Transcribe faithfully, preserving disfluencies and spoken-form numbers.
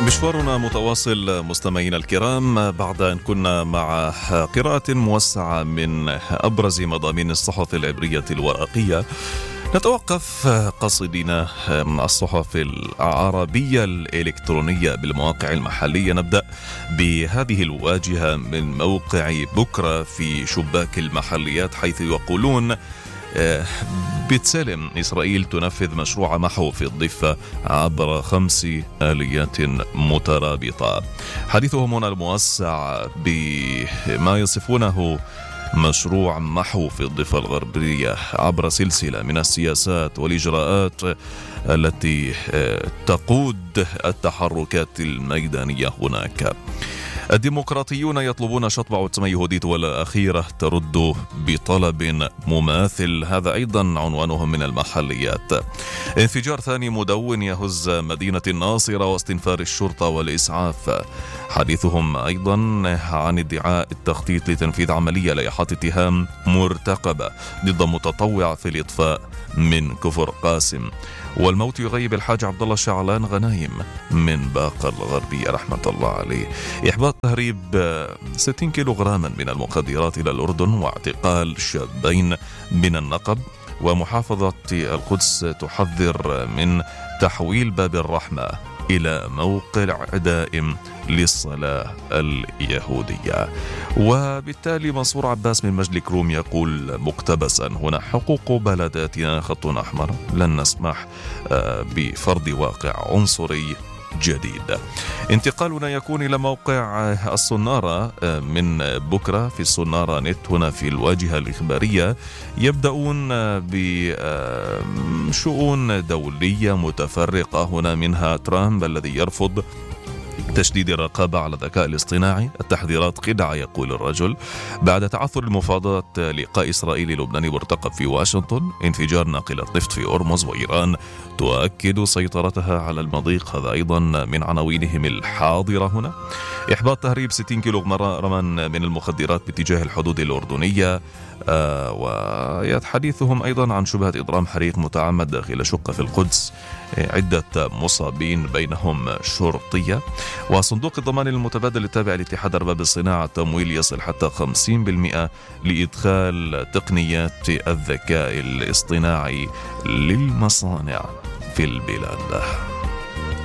مشوارنا متواصل مستمعينا الكرام، بعد أن كنا مع قراءة موسعة من أبرز مضامين الصحف العبرية الورقية، نتوقف قصدنا الصحف العربية الإلكترونية بالمواقع المحلية. نبدأ بهذه الواجهة من موقع بكرة في شباك المحليات، حيث يقولون: بتسلم إسرائيل تنفذ مشروع محو في الضفة عبر خمس آليات مترابطة. حديثهم هنا الموسع بما يصفونه مشروع محو في الضفة الغربية عبر سلسلة من السياسات والإجراءات التي تقود التحركات الميدانية هناك. الديمقراطيون يطلبون شطب عتمة يهوديت والأخيرة ترد بطلب مماثل، هذا أيضا عنوانهم من المحليات. انفجار ثاني مدون يهز مدينة الناصرة واستنفار الشرطة والإسعاف. حديثهم أيضا عن ادعاء التخطيط لتنفيذ عملية لائحة اتهام مرتقبة ضد متطوع في الإطفاء من كفر قاسم. والموت يغيب الحاج عبد الله شعلان غنايم من باقة الغربية رحمة الله عليه. إحباط تهريب ستين كيلوغراما من المخدرات إلى الأردن واعتقال شابين من النقب. ومحافظة القدس تحذر من تحويل باب الرحمة إلى موقع دائم للصلاة اليهودية. وبالتالي منصور عباس من مجد كروم يقول مقتبسا هنا: حقوق بلداتنا خط أحمر، لن نسمح بفرض واقع عنصري جديد. انتقالنا يكون إلى موقع الصنارة من بكرة في الصنارة نت هنا في الواجهة الإخبارية. يبدأون بشؤون دولية متفرقة، هنا منها ترامب الذي يرفض تشديد الرقابة على الذكاء الاصطناعي، التحذيرات خدعة يقول الرجل. بعد تعثر المفاوضات لقاء إسرائيل لبنان مرتقب في واشنطن. انفجار ناقلة نفط في أرمز، وإيران تؤكد سيطرتها على المضيق، هذا أيضا من عناوينهم الحاضرة هنا. إحباط تهريب ستين كيلو غراما من المخدرات باتجاه الحدود الأردنية. آه ويتحدثهم أيضا عن شبهة إضرام حريق متعمد داخل شقة في القدس، عدة مصابين بينهم شرطية. وصندوق الضمان المتبادل التابع لاتحاد أرباب الصناعة التمويل يصل حتى خمسين بالمئة لإدخال تقنيات الذكاء الاصطناعي للمصانع في البلاد.